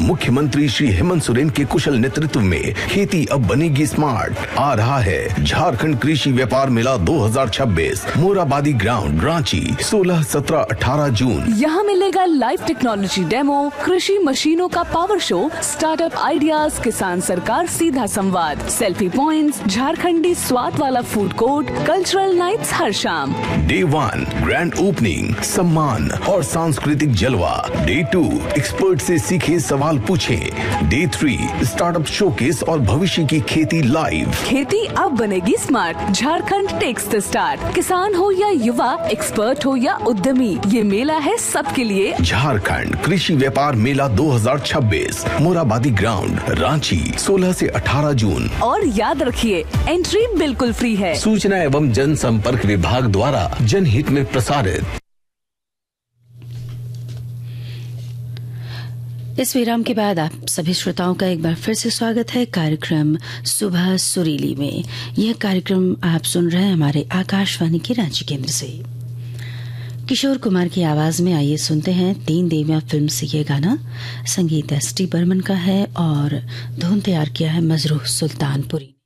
मुख्यमंत्री श्री हेमंत सोरेन के कुशल नेतृत्व में खेती अब बनेगी स्मार्ट। आ रहा है झारखंड कृषि व्यापार मेला 2026, मोराबादी ग्राउंड, रांची, 16, 17, 18 जून। यहाँ मिलेगा लाइव टेक्नोलॉजी डेमो, कृषि मशीनों का पावर शो, स्टार्टअप आइडियाज, किसान सरकार सीधा संवाद, सेल्फी पॉइंट्स, झारखंडी स्वाद वाला फूड कोर्ट, कल्चरल नाइट्स हर शाम। डे 1 ग्रैंड ओपनिंग, सम्मान और सांस्कृतिक जलवा। डे 2 एक्सपर्ट से सीखे, सवाल पूछें। डे 3 स्टार्टअप शोकेस और भविष्य की खेती लाइव। खेती अब बनेगी smart, Jharkhand takes the start. किसान हो या युवा, एक्सपर्ट हो या उद्यमी, ये मेला है सबके लिए। झारखंड कृषि व्यापार मेला 2026, मोराबादी ग्राउंड, रांची, 16 से 18 जून। और याद रखिए, एंट्री बिल्कुल फ्री है। सूचना एवं जनसंपर्क विभाग द्वारा जनहित में प्रसारित। इस विराम के बाद आप सभी श्रोताओं का एक बार फिर से स्वागत है कार्यक्रम सुबह सुरीली में। यह कार्यक्रम आप सुन रहे हैं हमारे आकाशवाणी के रांची केंद्र से। किशोर कुमार की आवाज में आइए सुनते हैं तीन देवियां फिल्म से ये गाना। संगीत एस टी बर्मन का है और धुन तैयार किया है मजरूह सुल्तानपुरी।